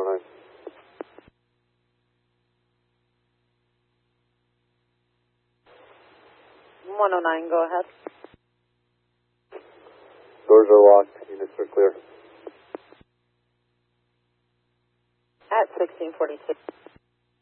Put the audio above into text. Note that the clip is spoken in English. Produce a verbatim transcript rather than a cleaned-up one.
nine. one oh nine, go ahead. Doors are locked. Units are clear. At sixteen forty-two.